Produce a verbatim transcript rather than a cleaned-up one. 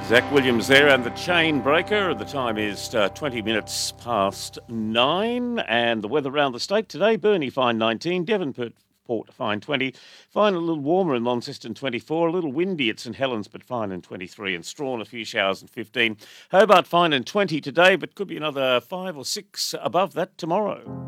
Zach Williams there and the Chain Breaker. The time is uh, twenty minutes past nine, and the weather around the state today: Burnie fine nineteen, Devonport Port fine twenty, fine a little warmer in Launceston twenty-four, a little windy at St Helens but fine in twenty-three, and Strawn a few showers and fifteen. Hobart fine and twenty today, but could be another five or six above that tomorrow.